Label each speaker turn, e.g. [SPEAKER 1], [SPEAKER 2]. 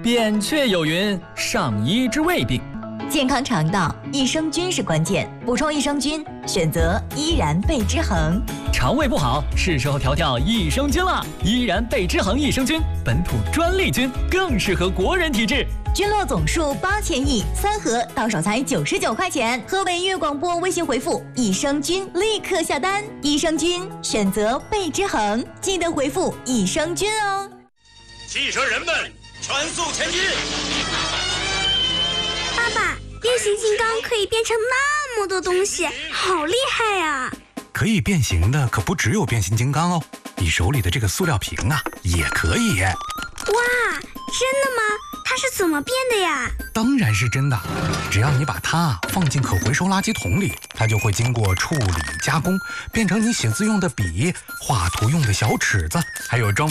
[SPEAKER 1] 扁鹊有云：上医治未病。
[SPEAKER 2] 健康肠道，益生菌是关键，补充益生菌，选择依然贝之恒。
[SPEAKER 1] 肠胃不好，是时候调调益生菌了。依然贝之恒益生菌，本土专利菌，更适合国人体质。
[SPEAKER 2] 菌落总数8000亿，3盒到手才99块钱。河北粤广播微信回复益生菌，立刻下单。益生菌选择贝之恒，记得回复益生菌哦。
[SPEAKER 3] 汽车人们，全速前进！
[SPEAKER 4] 爸爸，变形金刚可以变成那么多东西，好厉害呀！
[SPEAKER 5] 可以变形的可不只有变形金刚哦，你手里的这个塑料瓶啊，也可以。
[SPEAKER 4] 哇，真的吗？它是怎么变的呀？
[SPEAKER 5] 当然是真的，只要你把它放进可回收垃圾桶里，它就会经过处理加工，变成你写字用的笔、画图用的小尺子，还有装